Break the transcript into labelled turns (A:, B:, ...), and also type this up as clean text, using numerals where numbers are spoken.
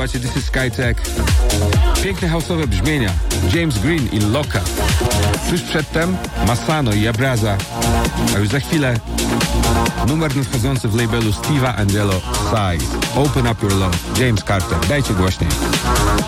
A: słuchacie This is Skytech. Piękne house'owe brzmienia. James Green i Loka. Tuż przedtem Masano i Abraza. A już za chwilę numer nadchodzący w labelu Steve'a Angelo Size. Open Up Your Love. James Carter. Dajcie głośniej.